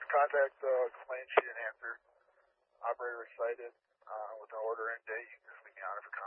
to contact complaint, she didn't answer. Operator was cited with an order in date. You can just leave me on it for